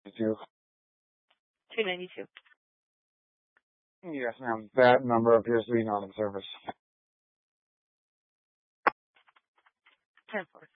292. Yes, ma'am. That number appears to be not in service. 10-4.